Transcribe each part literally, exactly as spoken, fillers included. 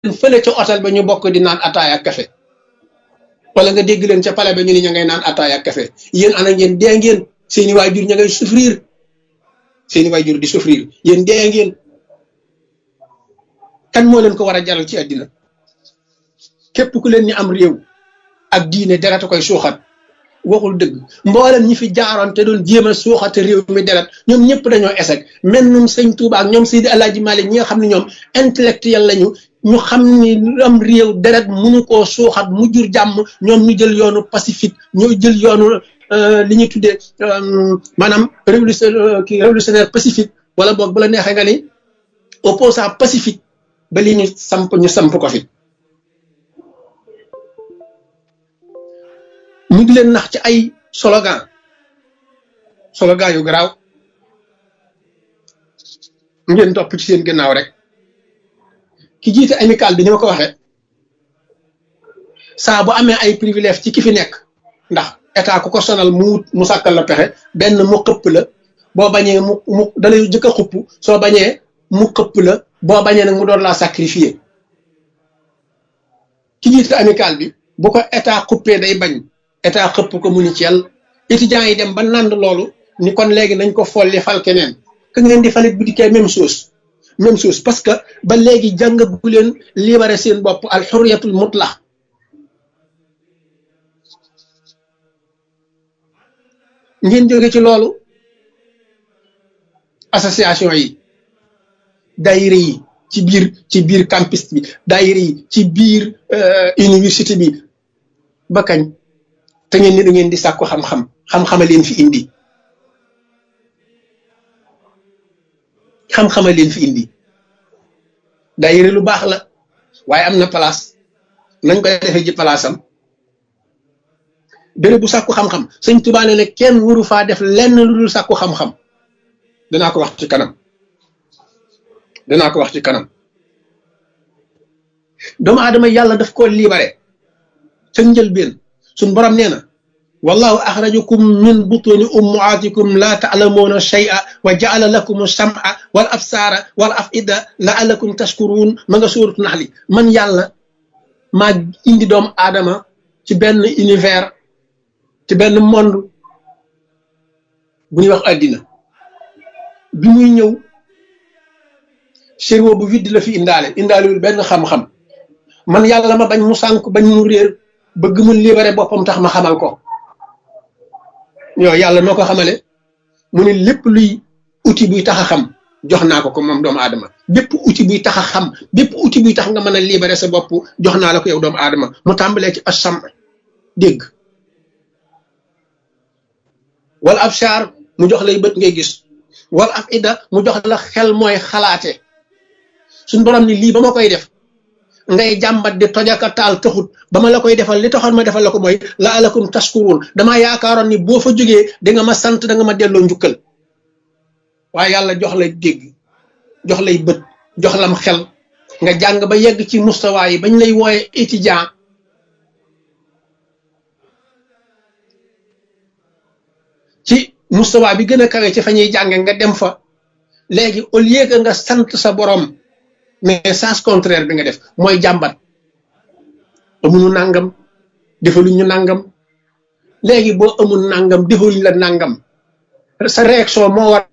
fële ca hôtel ba ñu bokk di naan ataaya ak café wala nga dégg leen ca palais ba ñu ni ña ngay naan ataaya ak café yéen ana ngeen dee ngeen seeni waajur ña ngay souffrir seeni waajur di souffrir yéen dee ngeen kan moo leen ko war a jaral ci àddina képp ku leen ni am réew ak diine deret a koy suuxat waxul dëgg mboolem ñi fi jaaroon te doon jéem a suuxate réew mi deret ñoom ñëpp dañoo échec mel num sëñ Touba ak ñoom Seydi Alaaji Maalik ñi nga xam ne ñoom intellectuel lañu ñu xam ni am réew deret mënu koo suuxat mu jur jàmm ñoom ñu jël yoonu pacifique ñoo jël yoonu li ñuy tuddee maanaam révolution kii révolutionnaire pacifique wala boog bu la neexee nga ni opposant pacifique ba li ñu samp ñu samp ko fi ñu ngi leen nax ci ay slogan slogan yu garaaw ngeen topp ci seen gannaaw rek ki jiite amical bi ni ma ko waxee saa bu amee ay privilège ci ki fi nekk ndax état ku ko sonal mu mu sàkkal la pexe benn mu xëpp la boo bañee mu mu dalay jëkk a xupp soo bañee mu xëpp la boo bañee nag mu doon laa sacrifier ki jiite amical bi bu ko état xuppee day bañ état xëpp ko mu ni ci yàlla étudiants yi dem ba nand loolu ni kon léegi nañ ko folli fal keneen ka ngeen di falit bu dikkee même chose même chose parce que ba léegi jàngagu leen libéré seen bopp al xurriyatul mutlaq ngeen jóge ci loolu association yi daayira yi ci biir ci biir campus bi daayira yi ci biir université bi ba kañ te ngeen ni du ngeen di sàkku xam-xam xam-xama leen fi indi xam-xama leen fi indi daayira lu baax la waaye am na place nañ ko defee ji place am béréb bu sàkku xam-xam sëñ Tuubaa ne ne kenn waru faa def lenn lu dul sàkku xam-xam danaa ko wax ci kanam danaa ko wax ci kanam doomu aadama yàlla daf koo libéré ca njëlbéen suñ borom nee na wallahu axrajakum min butuni ummaatikum la taalamuuna shay'a wa jaala lakum sam'a wal absaara wal afida laallakum tashkuruun ma nga suuratu naxli man yàlla maa indi doomu aadama ci benn univers ci benn monde bu ñuy wax àddina bi muy ñëw cerveau bu vide la fi indaale indaalewul benn xam-xam man yàlla ma bañ mu sànk bañ mu réer bëgg mu libéré boppam tax ma xamal ko yow yàlla noo ko xamale mu ne lépp luy outil buy tax a xam jox naa ko ko moom doomu aadama bépp outil buy tax a xam bépp outil buy tax nga mën a libéré sa bopp jox naa la ko yow doomu aadama mu tàmbalee ci asam dégg wala absaar mu jox lay bët ngay gis wala afida mu jox la xel mooy xalaate suñ borom ni lii ba ma koy def ngay jàmbat di tojaka taal taxut ba ma la koy defal li taxoon ma defal la ko mooy la alakum tashkurun damaa yaakaaroon ni boo fa jógee di nga ma sant da nga ma delloo njukkal waaye yàlla jox lay dégg jox lay bët jox lam xel nga jàng ba yegg ci mustawa yi bañ lay wooye étudiant ci mustawa bi gën a kawe ci fa ñuy jànge nga dem fa léegi au lieu que nga sant sa borom mais sens contraire bi nga def mooy jàmbat amuñu nangam defaluñ ñu nangam léegi boo amul nangam defaluñ la nangam sa réaction moo war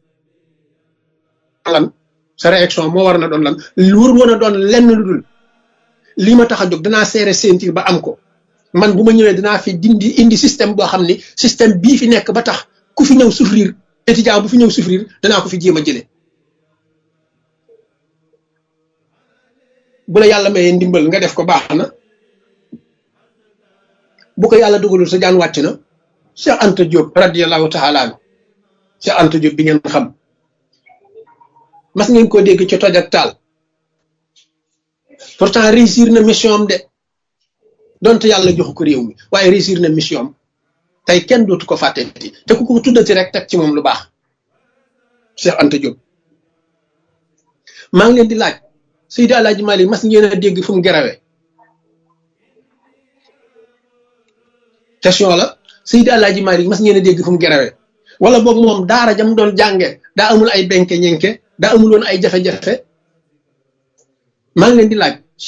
lan sa réaction moo war na doon lan wur woon a doon lenn lu dul lii ma tax a jóg danaa serré ceinture ba am ko man bu ma ñëwee dinaa fi dindi indi système boo xam ni système bii fi nekk ba tax ku fi ñëw souffrir étudiant bu fi ñëw souffrir danaa ko fi jéem a jëlee bu la yàlla mayee ndimbal nga def ko baax na bu ko yàlla dugalul sa jaan wàcc na Cheikh Anta Diop radiyallahu taala anhu Cheikh Anta Diop bi ngeen xam mas ngeen ko dégg ci toj ak taal pourtant réussir na mission am de donte yàlla joxu ko réew mi waaye réussir na mission am tey kenn dootu ko fàtteti te ku ko tuddati rek teg ci moom lu baax Cheikh Anta Diop maa ngi leen di laaj Seydi Alaaji Maalik mas ngeen a dégg fu mu gerawe question la Seydi Alaaji Maalik mas ngeen a dégg fu mu gerawe wala boog moom daara jam doon jànge daa amul ay benke ñenke daa amul woon ay jafe-jafe maa ngi leen di laaj